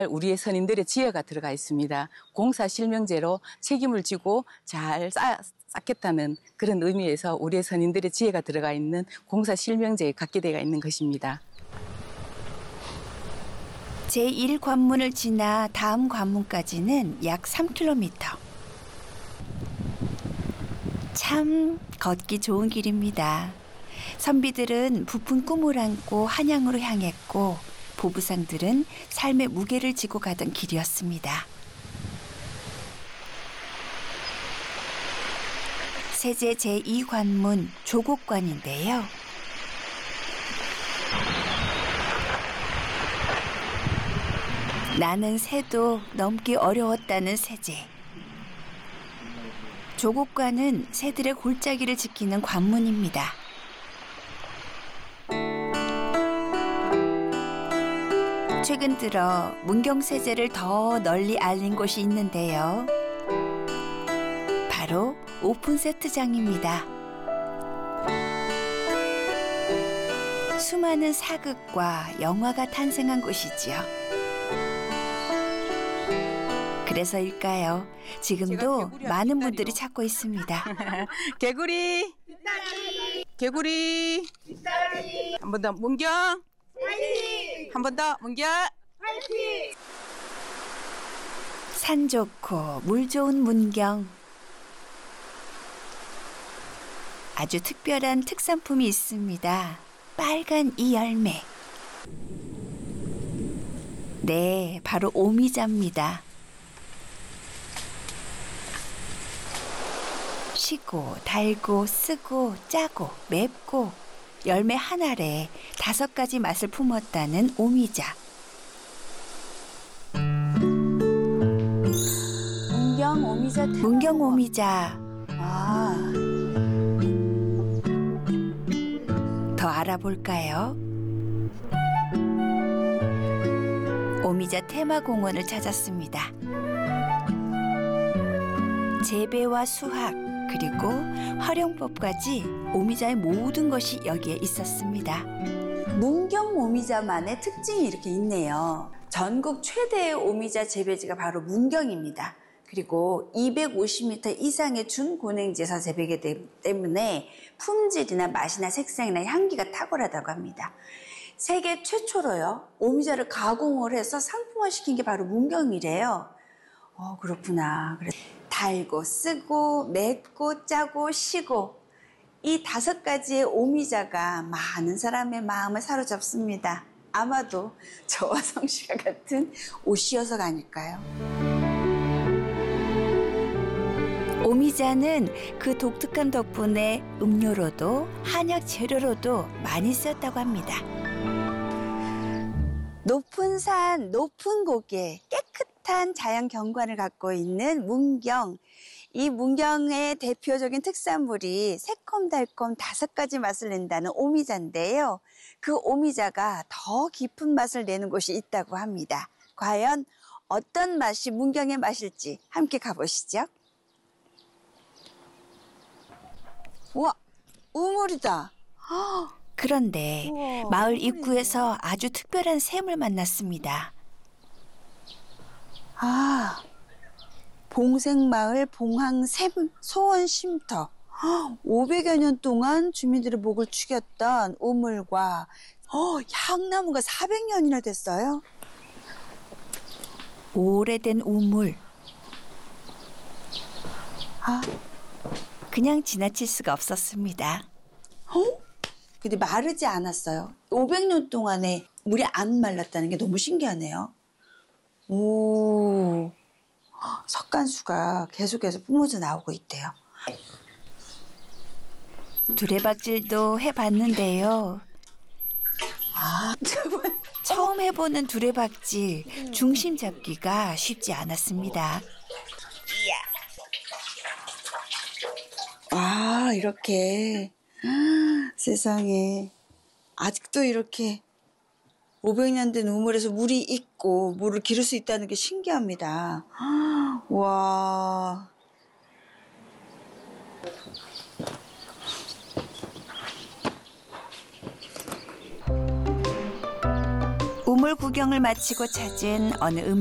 우리의 선임들의 지혜가 들어가 있습니다. 공사 실명제로 책임을 지고 잘 쌓겠다는 그런 의미에서 우리의 선임들의 지혜가 들어가 있는 공사 실명제에 갖게 되어 있는 것입니다. 제1관문을 지나 다음 관문까지는 약 3km. 참 걷기 좋은 길입니다. 선비들은 부푼 꿈을 안고 한양으로 향했고 보부상들은 삶의 무게를 지고 가던 길이었습니다. 세제 제2관문 조곡관인데요. 나는 새도 넘기 어려웠다는 세제. 조곡관은 새들의 골짜기를 지키는 관문입니다. 최근 들어 문경세제를 더 널리 알린 곳이 있는데요. 바로 오픈세트장입니다. 수많은 사극과 영화가 탄생한 곳이지요. 그래서일까요? 지금도 많은 분들이 찾고 있습니다. 개구리! 개구리! 한 번 더 문경! 한 번 더 문경! 산 좋고 물 좋은 문경. 아주 특별한 특산품이 있습니다. 빨간 이 열매. 네, 바로 오미자입니다. 시고, 달고, 쓰고, 짜고, 맵고 열매 한 알에 5가지 맛을 품었다는 오미자. 문경 오미자. 문경 오미자. 아, 더 알아볼까요? 오미자 테마공원을 찾았습니다. 재배와 수확 그리고 활용법까지 오미자의 모든 것이 여기에 있었습니다. 문경 오미자만의 특징이 이렇게 있네요. 전국 최대의 오미자 재배지가 바로 문경입니다. 그리고 250m 이상의 준고냉지에서 재배하기 때문에 품질이나 맛이나 색상이나 향기가 탁월하다고 합니다. 세계 최초로요, 오미자를 가공을 해서 상품화시킨 게 바로 문경이래요. 그렇구나. 그래. 달고, 쓰고, 맵고, 짜고, 시고 이 5가지의 오미자가 많은 사람의 마음을 사로잡습니다. 아마도 저와 성씨가 같은 옷이어서가 아닐까요? 오미자는 그 독특한 덕분에 음료로도 한약 재료로도 많이 쓰였다고 합니다. 높은 산, 높은 고개, 깨끗한 자연 경관을 갖고 있는 문경. 이 문경의 대표적인 특산물이 새콤달콤 5가지 맛을 낸다는 오미자인데요. 그 오미자가 더 깊은 맛을 내는 곳이 있다고 합니다. 과연 어떤 맛이 문경의 맛일지 함께 가보시죠. 우와, 우물이다. 그런데 우와, 마을 입구에서 아주 특별한 샘을 만났습니다. 아, 봉생마을 봉황샘 소원쉼터. 500여 년 동안 주민들의 목을 축였던 우물과 향나무가 400년이나 됐어요. 오래된 우물. 그냥 지나칠 수가 없었습니다. 근데 마르지 않았어요. 500년 동안에 물이 안 말랐다는 게 너무 신기하네요. 오, 석간수가 계속해서 뿜어져 나오고 있대요. 두레박질도 해봤는데요. 처음 해보는 두레박질, 중심 잡기가 쉽지 않았습니다. 이렇게. 세상에. 아직도 이렇게 500년 된 우물에서 물이 있고 물을 기를 수 있다는 게 신기합니다. 와. 우물 시골 구경을 마치고 찾은 어느